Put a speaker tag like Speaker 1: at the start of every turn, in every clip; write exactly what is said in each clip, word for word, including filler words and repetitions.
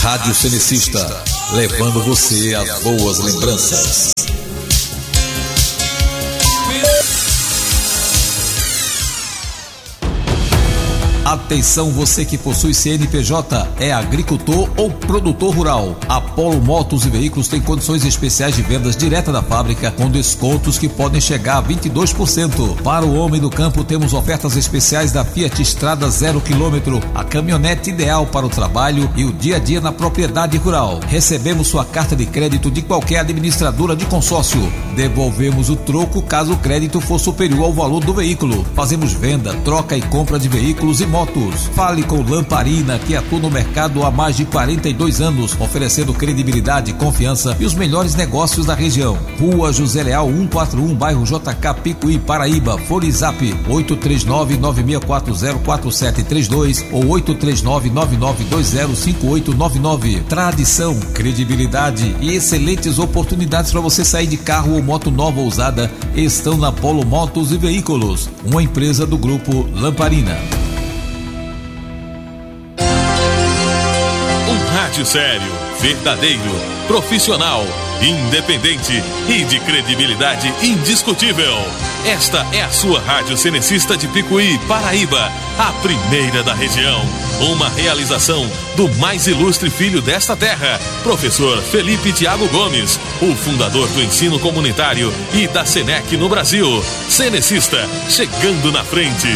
Speaker 1: Rádio Cenecista, levando você às boas lembranças. Atenção, você que possui C N P J, é agricultor ou produtor rural. A Polo Motos e Veículos tem condições especiais de vendas direta da fábrica, com descontos que podem chegar a vinte e dois por cento. Para o homem do campo, temos ofertas especiais da Fiat Strada zero quilômetro, a caminhonete ideal para o trabalho e o dia a dia na propriedade rural. Recebemos sua carta de crédito de qualquer administradora de consórcio. Devolvemos o troco caso o crédito for superior ao valor do veículo. Fazemos venda, troca e compra de veículos e motos. Fale com Lamparina, que atua no mercado há mais de quarenta e dois anos, oferecendo credibilidade, confiança e os melhores negócios da região. Rua José Leal cento e quarenta e um, bairro J K, Picuí, Paraíba. Fone Zap oito três nove, nove seis quatro zero, quatro sete três dois ou oito três nove, nove nove dois zero, cinco oito nove nove. Tradição, credibilidade e excelentes oportunidades para você sair de carro ou moto nova ou usada estão na Polo Motos e Veículos, uma empresa do grupo Lamparina.
Speaker 2: Rádio sério, verdadeiro, profissional, independente e de credibilidade indiscutível. Esta é a sua Rádio Cenecista de Picuí, Paraíba, a primeira da região. Uma realização do mais ilustre filho desta terra, professor Felipe Tiago Gomes, o fundador do ensino comunitário e da Senec no Brasil. Cenecista, chegando na frente.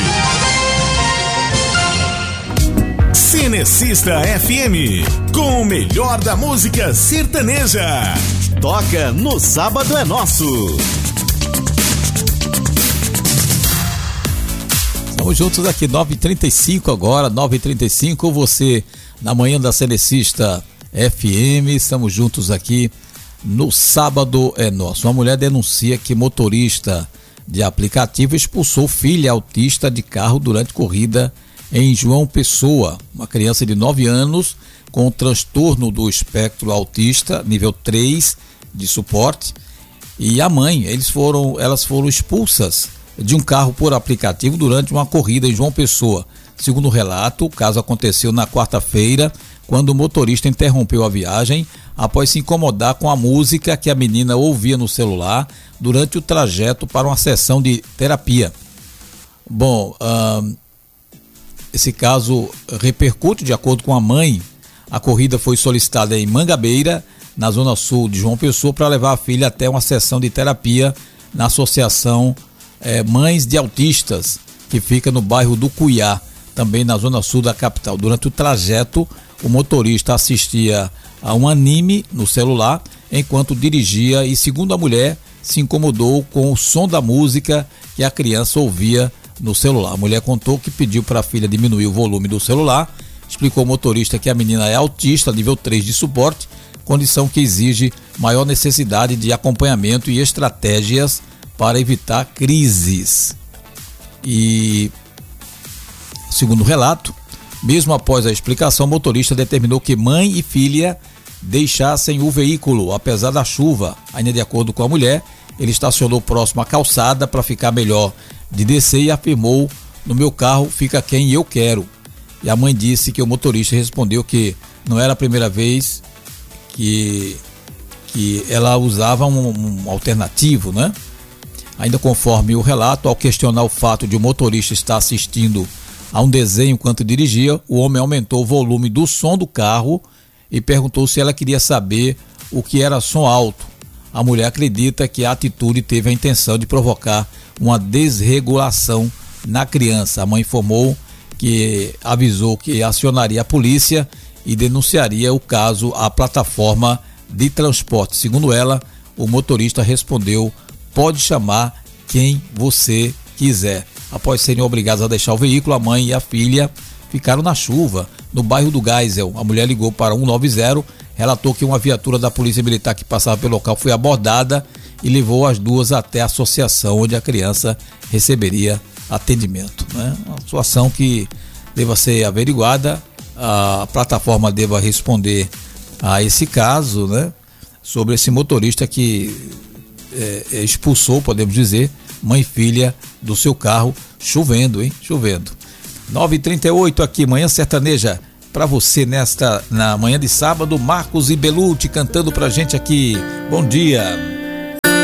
Speaker 3: Cenecista F M, com o melhor da música sertaneja. Toca no Sábado é Nosso.
Speaker 1: Estamos juntos aqui, nove e trinta e cinco agora, nove e trinta e cinco, você na manhã da Cenecista F M, estamos juntos aqui no Sábado é Nosso. Uma mulher denuncia que motorista de aplicativo expulsou filha autista de carro durante corrida em João Pessoa. Uma criança de nove anos com transtorno do espectro autista, nível três de suporte, e a mãe, eles foram, elas foram expulsas de um carro por aplicativo durante uma corrida em João Pessoa. Segundo o relato, o caso aconteceu na quarta-feira, quando o motorista interrompeu a viagem após se incomodar com a música que a menina ouvia no celular durante o trajeto para uma sessão de terapia. Bom, hum, esse caso repercute de acordo com a mãe. A corrida foi solicitada em Mangabeira, na zona sul de João Pessoa, para levar a filha até uma sessão de terapia na associação é, Mães de Autistas, que fica no bairro do Cuiá, também na zona sul da capital. Durante o trajeto, o motorista assistia a um anime no celular enquanto dirigia e, segundo a mulher, se incomodou com o som da música que a criança ouvia no celular. A mulher contou que pediu para a filha diminuir o volume do celular, explicou ao motorista que a menina é autista, nível três de suporte, condição que exige maior necessidade de acompanhamento e estratégias para evitar crises. E, segundo o relato, mesmo após a explicação, o motorista determinou que mãe e filha deixassem o veículo, apesar da chuva. Ainda de acordo com a mulher, ele estacionou próximo à calçada para ficar melhor de descer e afirmou: no meu carro fica quem eu quero. E a mãe disse que o motorista respondeu que não era a primeira vez que, que ela usava um, um alternativo, né? Ainda conforme o relato, ao questionar o fato de o motorista estar assistindo a um desenho enquanto dirigia, o homem aumentou o volume do som do carro e perguntou se ela queria saber o que era som alto. A mulher acredita que a atitude teve a intenção de provocar uma desregulação na criança. A mãe informou que avisou que acionaria a polícia e denunciaria o caso à plataforma de transporte. Segundo ela, o motorista respondeu: pode chamar quem você quiser. Após serem obrigados a deixar o veículo, a mãe e a filha ficaram na chuva, no bairro do Geisel. A mulher ligou para um nove zero, relatou que uma viatura da Polícia Militar que passava pelo local foi abordada e levou as duas até a associação onde a criança receberia atendimento, né? Uma situação que deva ser averiguada, a plataforma deva responder a esse caso, né? Sobre esse motorista que é, expulsou, podemos dizer, mãe e filha do seu carro, chovendo, hein? Chovendo. nove e trinta e oito aqui, manhã sertaneja, para você nesta na manhã de sábado, Marcos e Belucci cantando pra gente aqui. Bom dia.